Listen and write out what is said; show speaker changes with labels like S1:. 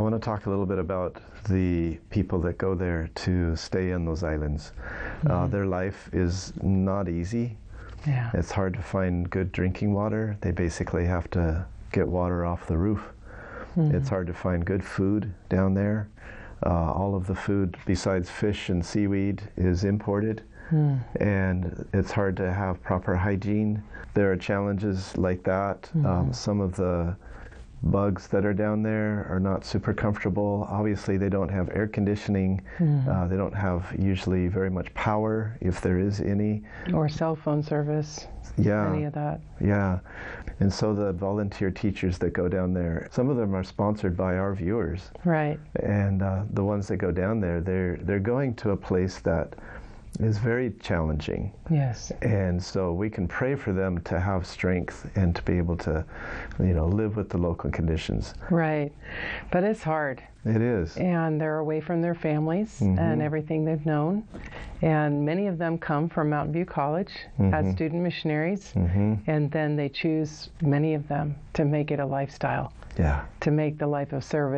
S1: want to talk a little bit about the people that go there to stay in those islands. Their life is not easy.
S2: Yeah.
S1: It's hard to find good drinking water. They basically have to get water off the roof. It's hard to find good food down there. All of the food besides fish and seaweed is imported. And it's hard to have proper hygiene. There are challenges like that. Some of the bugs that are down there are not super comfortable. Obviously, they don't have air conditioning. They don't have usually very much power, if there is any.
S2: Or cell phone service.
S1: Yeah.
S2: Any of that.
S1: Yeah. And so the volunteer teachers that go down there, some of them are sponsored by our viewers.
S2: Right.
S1: And the ones that go down there, they're going to a place that is very challenging.
S2: Yes.
S1: And so we can pray for them to have strength and to be able to, live with the local conditions.
S2: Right. But it's hard.
S1: It is.
S2: And they're away from their families and everything they've known. And many of them come from Mountain View College as student missionaries. And then they choose, many of them, to make it a lifestyle.
S1: Yeah.
S2: To make the life of service